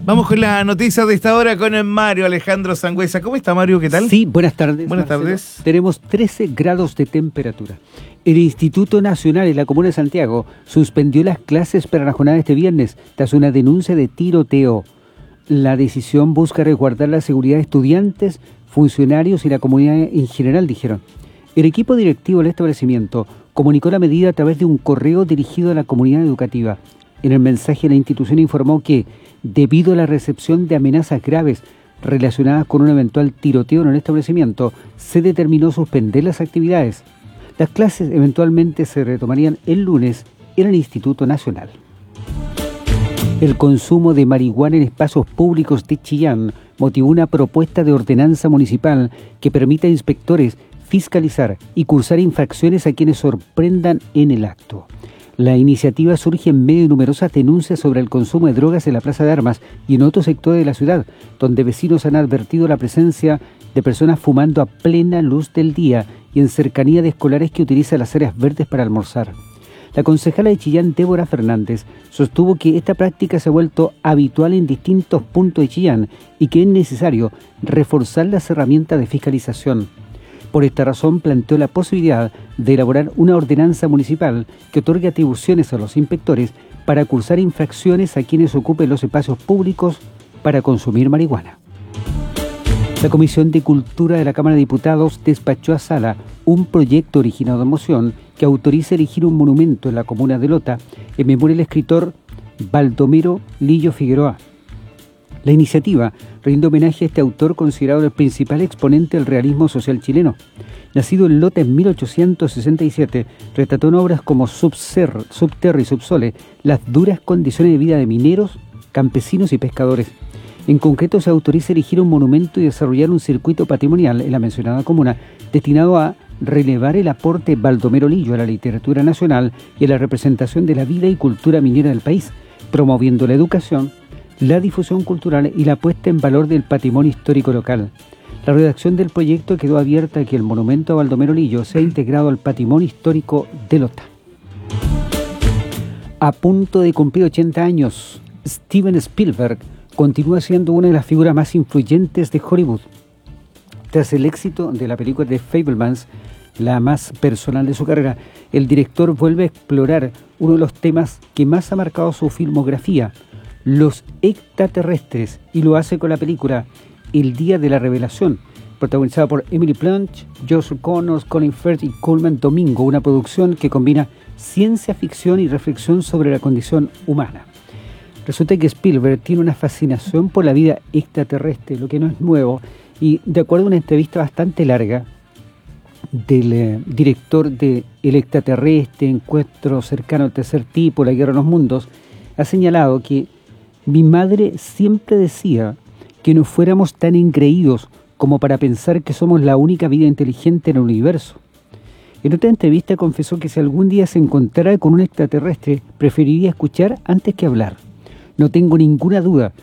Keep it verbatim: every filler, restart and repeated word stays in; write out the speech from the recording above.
Vamos con la noticia de esta hora con Mario Alejandro Sangüesa. ¿Cómo está, Mario? ¿Qué tal? Sí, buenas tardes. Buenas Marcelo. tardes. Tenemos trece grados de temperatura. El Instituto Nacional en la Comuna de Santiago suspendió las clases para la jornada de este viernes tras una denuncia de tiroteo. La decisión busca resguardar la seguridad de estudiantes, funcionarios y la comunidad en general, dijeron. El equipo directivo del establecimiento comunicó la medida a través de un correo dirigido a la comunidad educativa. En el mensaje, la institución informó que, debido a la recepción de amenazas graves relacionadas con un eventual tiroteo en el establecimiento, se determinó suspender las actividades. Las clases eventualmente se retomarían el lunes en el Instituto Nacional. El consumo de marihuana en espacios públicos de Chillán motivó una propuesta de ordenanza municipal que permita a inspectores fiscalizar y cursar infracciones a quienes sorprendan en el acto. La iniciativa surge en medio de numerosas denuncias sobre el consumo de drogas en la Plaza de Armas y en otros sectores de la ciudad, donde vecinos han advertido la presencia de personas fumando a plena luz del día y en cercanía de escolares que utilizan las áreas verdes para almorzar. La concejala de Chillán, Débora Fernández, sostuvo que esta práctica se ha vuelto habitual en distintos puntos de Chillán y que es necesario reforzar las herramientas de fiscalización. Por esta razón planteó la posibilidad de elaborar una ordenanza municipal que otorgue atribuciones a los inspectores para cursar infracciones a quienes ocupen los espacios públicos para consumir marihuana. La Comisión de Cultura de la Cámara de Diputados despachó a Sala un proyecto originado de moción que autoriza erigir un monumento en la comuna de Lota en memoria del escritor Baldomero Lillo Figueroa. La iniciativa rinde homenaje a este autor considerado el principal exponente del realismo social chileno. Nacido en Lota en mil ochocientos sesenta y siete, retrató en obras como Subser, Subterra y Subsole las duras condiciones de vida de mineros, campesinos y pescadores. En concreto, se autoriza erigir un monumento y desarrollar un circuito patrimonial en la mencionada comuna destinado a relevar el aporte de Baldomero Lillo a la literatura nacional y a la representación de la vida y cultura minera del país, promoviendo la educación, la difusión cultural y la puesta en valor del patrimonio histórico local. La redacción del proyecto quedó abierta a que el monumento a Baldomero Lillo sea integrado al patrimonio histórico de Lota. A punto de cumplir ochenta años, Steven Spielberg continúa siendo una de las figuras más influyentes de Hollywood. Tras el éxito de la película de Fabelmans, la más personal de su carrera, el director vuelve a explorar uno de los temas que más ha marcado su filmografía, los extraterrestres, y lo hace con la película El Día de la Revelación, protagonizada por Emily Blunt, Josh Connors, Colin Firth y Coleman Domingo, una producción que combina ciencia ficción y reflexión sobre la condición humana. Resulta que Spielberg tiene una fascinación por la vida extraterrestre, lo que no es nuevo, y de acuerdo a una entrevista bastante larga del eh, director de El extraterrestre, Encuentro cercano al tercer tipo, La guerra de los mundos, ha señalado que mi madre siempre decía que no fuéramos tan engreídos como para pensar que somos la única vida inteligente en el universo. En otra entrevista confesó que si algún día se encontrara con un extraterrestre, preferiría escuchar antes que hablar. No tengo ninguna duda